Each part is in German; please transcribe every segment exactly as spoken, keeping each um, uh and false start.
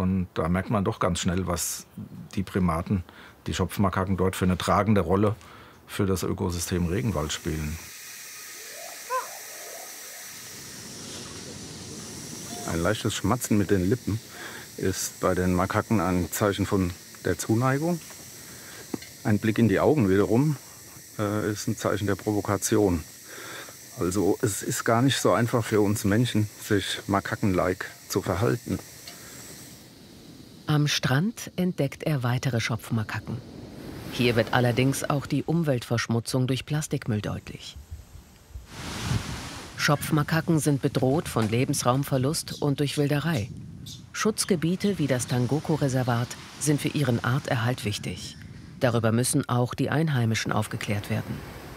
Und da merkt man doch ganz schnell, was die Primaten, die Schopfmakaken dort für eine tragende Rolle für das Ökosystem Regenwald spielen. Ein leichtes Schmatzen mit den Lippen ist bei den Makaken ein Zeichen von der Zuneigung. Ein Blick in die Augen wiederum äh, ist ein Zeichen der Provokation. Also es ist gar nicht so einfach für uns Menschen, sich Makaken-like zu verhalten. Am Strand entdeckt er weitere Schopfmakaken. Hier wird allerdings auch die Umweltverschmutzung durch Plastikmüll deutlich. Schopfmakaken sind bedroht von Lebensraumverlust und durch Wilderei. Schutzgebiete wie das Tangoko-Reservat sind für ihren Arterhalt wichtig. Darüber müssen auch die Einheimischen aufgeklärt werden.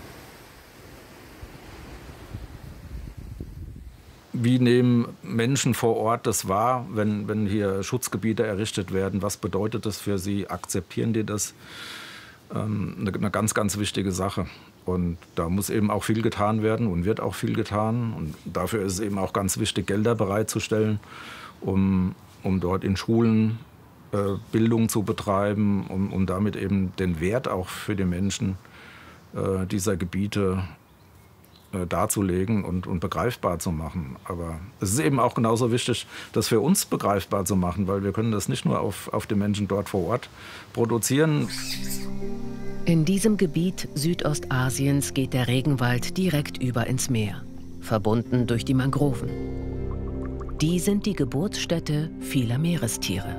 Wie nehmen Menschen vor Ort das wahr, wenn, wenn hier Schutzgebiete errichtet werden? Was bedeutet das für sie? Akzeptieren die das? Ähm, eine, eine ganz, ganz wichtige Sache. Und da muss eben auch viel getan werden und wird auch viel getan. Und dafür ist es eben auch ganz wichtig, Gelder bereitzustellen, um, um dort in Schulen äh, Bildung zu betreiben, um, um damit eben den Wert auch für die Menschen äh, dieser Gebiete darzulegen und, und begreifbar zu machen. Aber es ist eben auch genauso wichtig, das für uns begreifbar zu machen, weil wir können das nicht nur auf, auf die Menschen dort vor Ort produzieren. In diesem Gebiet Südostasiens geht der Regenwald direkt über ins Meer, verbunden durch die Mangroven. Die sind die Geburtsstätte vieler Meerestiere.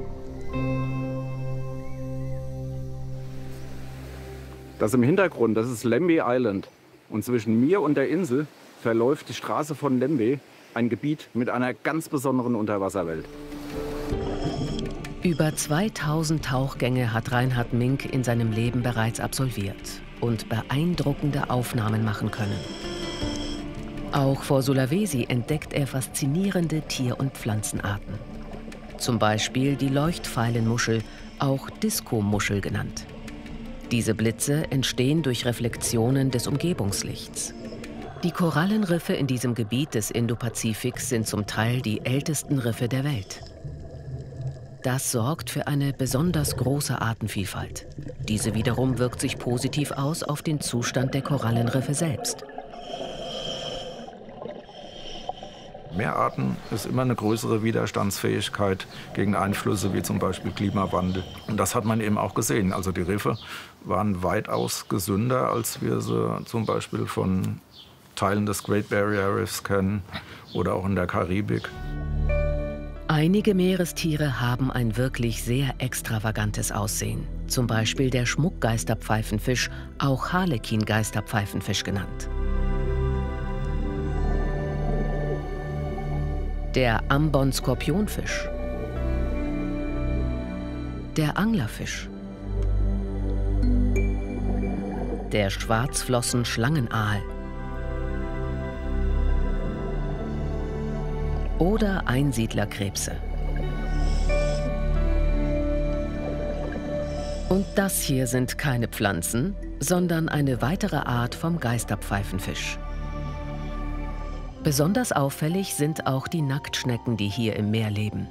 Das im Hintergrund, das ist Lembe Island. Und zwischen mir und der Insel verläuft die Straße von Lembe, ein Gebiet mit einer ganz besonderen Unterwasserwelt. Über zweitausend Tauchgänge hat Reinhard Mink in seinem Leben bereits absolviert und beeindruckende Aufnahmen machen können. Auch vor Sulawesi entdeckt er faszinierende Tier- und Pflanzenarten. Zum Beispiel die Leuchtpfeilenmuschel, auch Diskomuschel genannt. Diese Blitze entstehen durch Reflexionen des Umgebungslichts. Die Korallenriffe in diesem Gebiet des Indopazifiks sind zum Teil die ältesten Riffe der Welt. Das sorgt für eine besonders große Artenvielfalt. Diese wiederum wirkt sich positiv aus auf den Zustand der Korallenriffe selbst. Meerarten ist immer eine größere Widerstandsfähigkeit gegen Einflüsse wie zum Beispiel Klimawandel. Und das hat man eben auch gesehen. Also die Riffe waren weitaus gesünder, als wir sie zum Beispiel von Teilen des Great Barrier Reefs kennen oder auch in der Karibik. Einige Meerestiere haben ein wirklich sehr extravagantes Aussehen. Zum Beispiel der Schmuckgeisterpfeifenfisch, auch Harlekin-Geisterpfeifenfisch genannt. Der Ambon-Skorpionfisch, der Anglerfisch, der Schwarzflossen-Schlangenaal oder Einsiedlerkrebse. Und das hier sind keine Pflanzen, sondern eine weitere Art vom Geisterpfeifenfisch. Besonders auffällig sind auch die Nacktschnecken, die hier im Meer leben.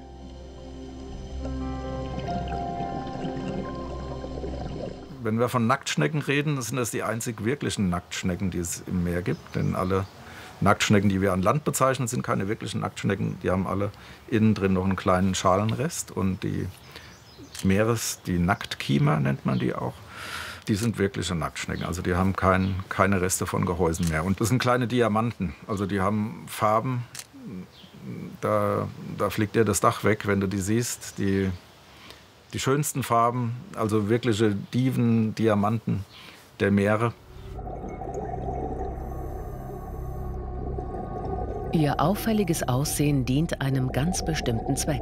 Wenn wir von Nacktschnecken reden, sind das die einzig wirklichen Nacktschnecken, die es im Meer gibt. Denn alle Nacktschnecken, die wir an Land bezeichnen, sind keine wirklichen Nacktschnecken. Die haben alle innen drin noch einen kleinen Schalenrest. Und die Meeres, die Nacktkiemer nennt man die auch, die sind wirkliche Nacktschnecken. Also die haben kein, keine Reste von Gehäusen mehr. Und das sind kleine Diamanten. Also die haben Farben, da, da fliegt dir das Dach weg, wenn du die siehst. Die, die schönsten Farben, also wirkliche Diven, Diamanten der Meere. Ihr auffälliges Aussehen dient einem ganz bestimmten Zweck.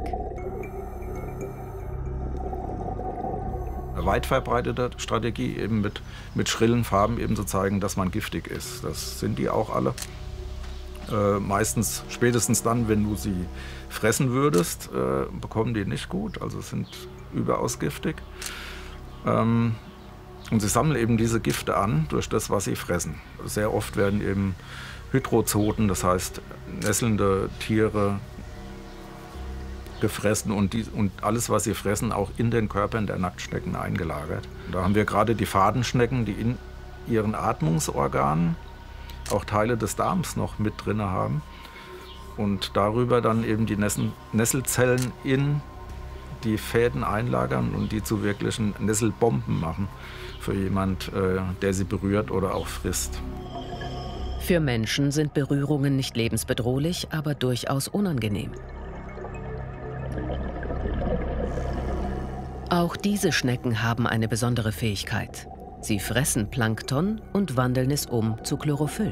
Eine weit verbreitete Strategie, eben mit, mit schrillen Farben eben zu zeigen, dass man giftig ist. Das sind die auch alle. Äh, meistens, spätestens dann, wenn du sie fressen würdest, äh, bekommen die nicht gut. Also sind überaus giftig. Ähm, und sie sammeln eben diese Gifte an durch das, was sie fressen. Sehr oft werden eben Hydrozoten, das heißt nesselnde Tiere, gefressen und, die, und alles, was sie fressen, auch in den Körpern der Nacktschnecken eingelagert. Da haben wir gerade die Fadenschnecken, die in ihren Atmungsorganen auch Teile des Darms noch mit drin haben und darüber dann eben die Nessel, Nesselzellen in die Fäden einlagern und die zu wirklichen Nesselbomben machen für jemand, äh, der sie berührt oder auch frisst. Für Menschen sind Berührungen nicht lebensbedrohlich, aber durchaus unangenehm. Auch diese Schnecken haben eine besondere Fähigkeit. Sie fressen Plankton und wandeln es um zu Chlorophyll.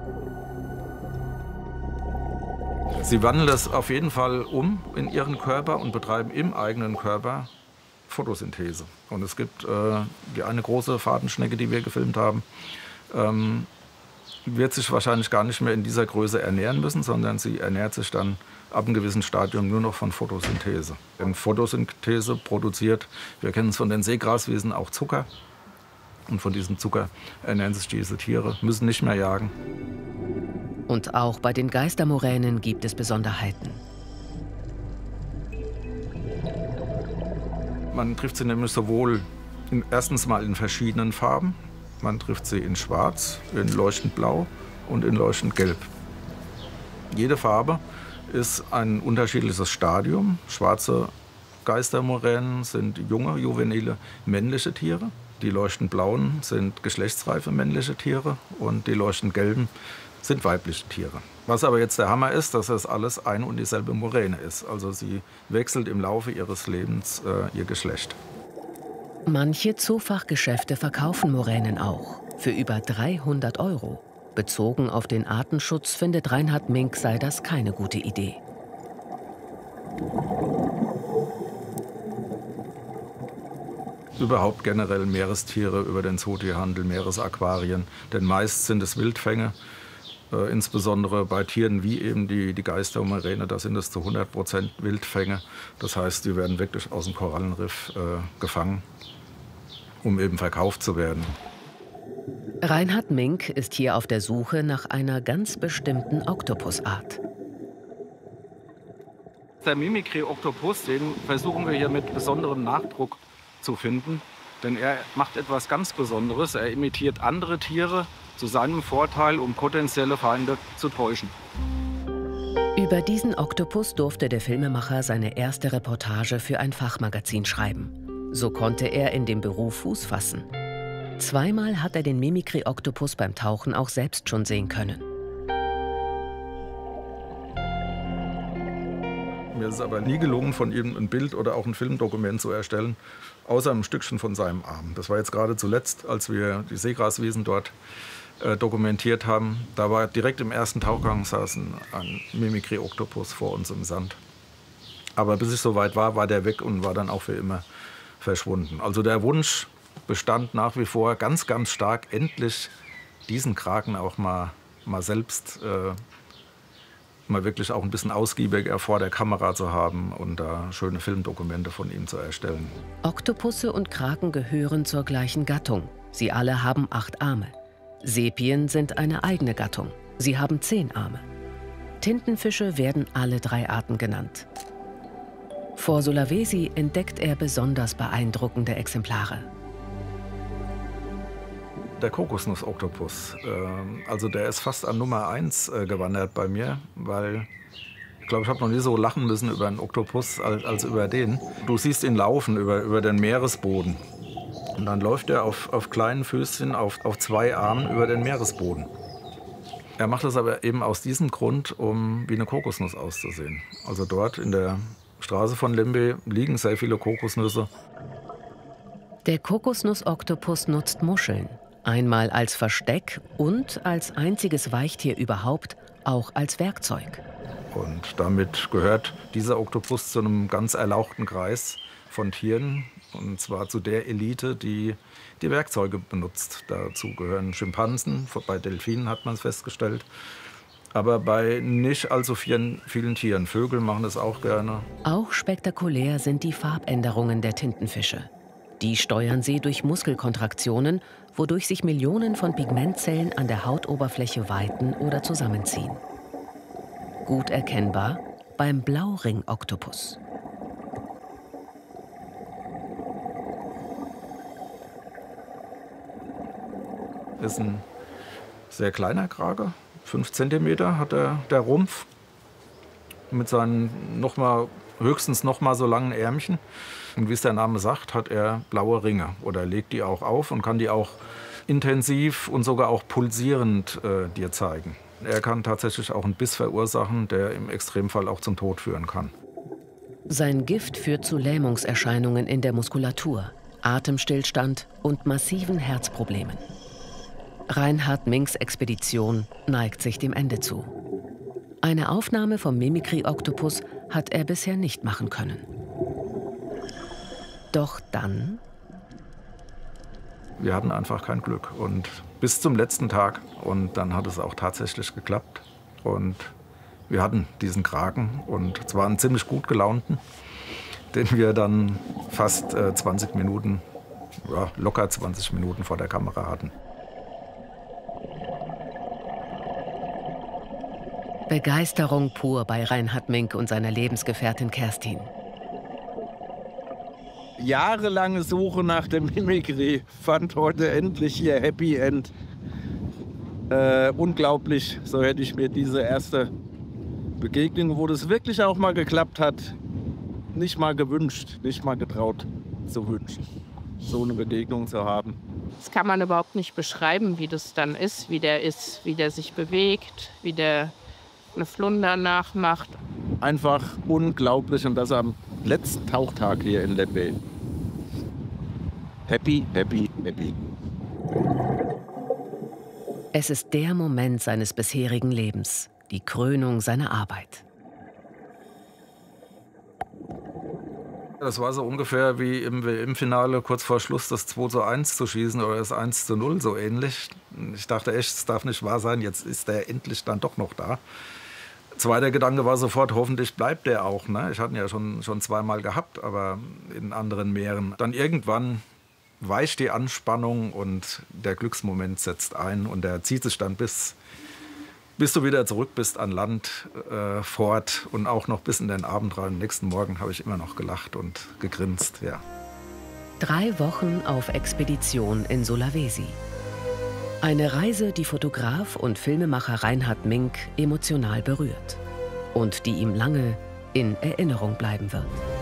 Sie wandeln das auf jeden Fall um in ihren Körper und betreiben im eigenen Körper Photosynthese. Und es gibt äh, die eine große Fadenschnecke, die wir gefilmt haben, ähm, wird sich wahrscheinlich gar nicht mehr in dieser Größe ernähren müssen, sondern sie ernährt sich dann ab einem gewissen Stadium nur noch von Photosynthese. Denn Photosynthese produziert, wir kennen es von den Seegraswesen, auch Zucker. Und von diesem Zucker ernähren sich diese Tiere, müssen nicht mehr jagen. Und auch bei den Geistermoränen gibt es Besonderheiten. Man trifft sie nämlich sowohl in, erstens mal in verschiedenen Farben. Man trifft sie in Schwarz, in leuchtend Blau und in leuchtend Gelb. Jede Farbe ist ein unterschiedliches Stadium. Schwarze Geistermoränen sind junge, juvenile männliche Tiere. Die leuchtend Blauen sind geschlechtsreife männliche Tiere und die leuchtend Gelben sind weibliche Tiere. Was aber jetzt der Hammer ist, dass das alles ein und dieselbe Moräne ist. Also sie wechselt im Laufe ihres Lebens äh, ihr Geschlecht. Manche Zoofachgeschäfte verkaufen Moränen auch. Für über dreihundert Euro. Bezogen auf den Artenschutz findet Reinhard Mink, sei das keine gute Idee. Überhaupt generell Meerestiere über den Zootierhandel, Meeresaquarien. Denn meist sind es Wildfänge. Äh, insbesondere bei Tieren wie eben die, die Geistermoräne, da sind es zu hundert Prozent Wildfänge. Das heißt, die werden wirklich aus dem Korallenriff äh, gefangen, um eben verkauft zu werden. Reinhard Mink ist hier auf der Suche nach einer ganz bestimmten Oktopusart. Der Mimikry-Oktopus, den versuchen wir hier mit besonderem Nachdruck zu finden. Denn er macht etwas ganz Besonderes. Er imitiert andere Tiere zu seinem Vorteil, um potenzielle Feinde zu täuschen. Über diesen Oktopus durfte der Filmemacher seine erste Reportage für ein Fachmagazin schreiben. So konnte er in dem Beruf Fuß fassen. Zweimal hat er den Mimikry-Oktopus beim Tauchen auch selbst schon sehen können. Mir ist es aber nie gelungen, von ihm ein Bild oder auch ein Filmdokument zu erstellen, außer ein Stückchen von seinem Arm. Das war jetzt gerade zuletzt, als wir die Seegraswiesen dort äh, dokumentiert haben. Da war direkt im ersten Tauchgang saß ein, ein Mimikry-Oktopus vor uns im Sand. Aber bis ich so weit war, war der weg und war dann auch für immer verschwunden. Also der Wunsch bestand nach wie vor ganz, ganz stark, endlich diesen Kraken auch mal, mal selbst äh, mal wirklich auch ein bisschen ausgiebiger vor der Kamera zu haben und da schöne Filmdokumente von ihm zu erstellen. Oktopusse und Kraken gehören zur gleichen Gattung. Sie alle haben acht Arme. Sepien sind eine eigene Gattung. Sie haben zehn Arme. Tintenfische werden alle drei Arten genannt. Vor Sulawesi entdeckt er besonders beeindruckende Exemplare. Der Kokosnuss-Oktopus, äh, also der ist fast an Nummer eins äh, gewandert bei mir, weil ich glaube, ich habe noch nie so lachen müssen über einen Oktopus als, als über den. Du siehst ihn laufen über, über den Meeresboden und dann läuft er auf, auf kleinen Füßchen, auf, auf zwei Armen über den Meeresboden. Er macht das aber eben aus diesem Grund, um wie eine Kokosnuss auszusehen. Also dort in der Straße von Lembe liegen sehr viele Kokosnüsse. Der Kokosnuss-Oktopus nutzt Muscheln. Einmal als Versteck und als einziges Weichtier überhaupt auch als Werkzeug. Und damit gehört dieser Oktopus zu einem ganz erlauchten Kreis von Tieren. Und zwar zu der Elite, die die Werkzeuge benutzt. Dazu gehören Schimpansen, bei Delfinen hat man es festgestellt. Aber bei nicht allzu vielen, vielen Tieren. Vögel machen das auch gerne. Auch spektakulär sind die Farbänderungen der Tintenfische. Die steuern sie durch Muskelkontraktionen, wodurch sich Millionen von Pigmentzellen an der Hautoberfläche weiten oder zusammenziehen. Gut erkennbar beim Blauring-Oktopus. ist ein sehr kleiner Krake. Fünf Zentimeter hat der, der Rumpf mit seinen noch mal, höchstens noch mal so langen Ärmchen. Und wie es der Name sagt, hat er blaue Ringe oder legt die auch auf und kann die auch intensiv und sogar auch pulsierend äh, dir zeigen. Er kann tatsächlich auch einen Biss verursachen, der im Extremfall auch zum Tod führen kann. Sein Gift führt zu Lähmungserscheinungen in der Muskulatur, Atemstillstand und massiven Herzproblemen. Reinhard Minks Expedition neigt sich dem Ende zu. Eine Aufnahme vom Mimikry-Oktopus hat er bisher nicht machen können. Doch dann... Wir hatten einfach kein Glück und bis zum letzten Tag. Und dann hat es auch tatsächlich geklappt. Und wir hatten diesen Kraken und zwar einen ziemlich gut gelaunten, den wir dann fast äh, zwanzig Minuten, ja, locker zwanzig Minuten vor der Kamera hatten. Begeisterung pur bei Reinhard Mink und seiner Lebensgefährtin Kerstin. Jahrelange Suche nach dem Mimikry fand heute endlich ihr Happy End. Äh, unglaublich, so hätte ich mir diese erste Begegnung, wo das wirklich auch mal geklappt hat, nicht mal gewünscht, nicht mal getraut zu wünschen, so eine Begegnung zu haben. Das kann man überhaupt nicht beschreiben, wie das dann ist, wie der ist, wie der sich bewegt, wie der eine Flunder nachmacht. Einfach unglaublich und das am letzten Tauchtag hier in Lembe. Happy, happy, happy. Es ist der Moment seines bisherigen Lebens, die Krönung seiner Arbeit. Das war so ungefähr wie im W M-Finale kurz vor Schluss das zwei zu eins zu schießen oder das eins zu null, so ähnlich. Ich dachte echt, es darf nicht wahr sein, jetzt ist der endlich dann doch noch da. Zweiter Gedanke war sofort, hoffentlich bleibt der auch. Ne? Ich hatte ihn ja schon, schon zweimal gehabt, aber in anderen Meeren. Dann irgendwann weicht die Anspannung und der Glücksmoment setzt ein und der zieht sich dann bis, bis du wieder zurück bist an Land äh, fort und auch noch bis in den Abend rein. Am nächsten Morgen habe ich immer noch gelacht und gegrinst. Ja. Drei Wochen auf Expedition in Sulawesi. Eine Reise, die Fotograf und Filmemacher Reinhard Mink emotional berührt und die ihm lange in Erinnerung bleiben wird.